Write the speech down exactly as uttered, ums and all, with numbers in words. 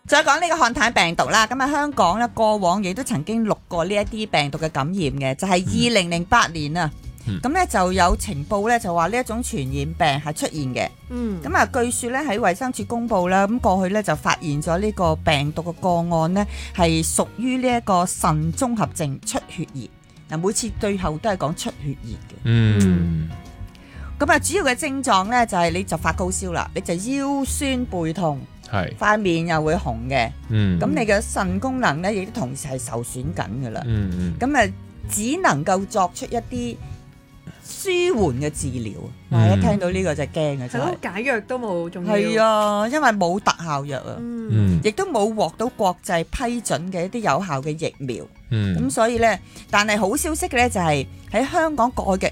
再講呢個漢坦病毒啦，咁啊香港咧過往亦都曾經錄過呢一啲病毒嘅感染嘅，就係二零零八年啊，咁咧、嗯、就有情報咧就話呢一種傳染病係出現嘅，咁啊、嗯、據說咧喺衛生署公佈啦，咁過去咧就發現咗呢個病毒嘅個案呢係屬於呢一個腎綜合症出血熱，嗱每次最後都係講出血熱嘅。嗯。咁啊，主要嘅症狀咧就係你就發高燒啦，你就腰酸背痛，係塊面又會紅嘅，嗯，咁你嘅腎功能咧亦都同時係受損緊噶啦，嗯嗯，咁啊只能夠作出一啲舒緩嘅治療，嗯、一聽到呢個就驚嘅，真係解藥都冇，仲要係啊，因為冇特效藥啊，嗯，亦都冇獲到國際批准嘅一啲有效嘅疫苗，嗯，咁所以咧，但係好消息嘅咧就係喺香港過去嘅